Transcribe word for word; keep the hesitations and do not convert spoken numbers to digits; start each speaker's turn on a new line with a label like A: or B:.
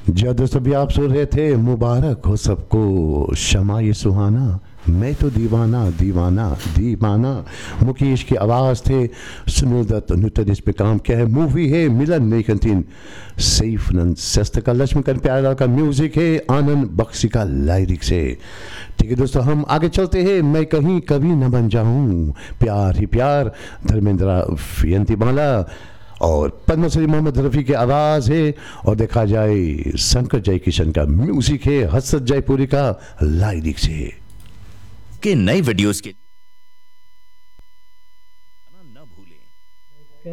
A: जी दोस्तों, भी आप सुन रहे थे मुबारक हो सबको शमा ये सुहाना, मैं तो दीवाना दीवाना दीवाना। मुकेश की आवाज़ थे, सुनील दत्त नुतन इस पे काम किया है। मूवी है मिलन नहीं कंटीन, सैफ नंद सस्त का, लक्ष्मीकांत प्यारेलाल का म्यूजिक है, आनंद बख्शी का लाइरिक्स है। ठीक है दोस्तों, हम आगे चलते हैं। मैं कहीं कभी न बन जाऊं, प्यार ही प्यार, धर्मेंद्र फियंती माला और पद्मश्री मोहम्मद रफ़ी की आवाज़ है। और देखा जाए शंकर जयकिशन का म्यूजिक है, हसरत जयपुरी का लाइरिक्स है।
B: के नए वीडियोस के